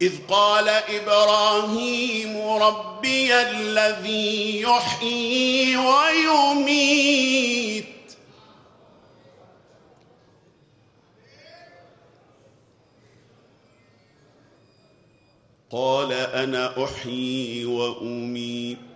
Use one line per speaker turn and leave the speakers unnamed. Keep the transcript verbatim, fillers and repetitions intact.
إذ قال إبراهيم ربي الذي يحيي ويميت قال أنا أحيي وأميت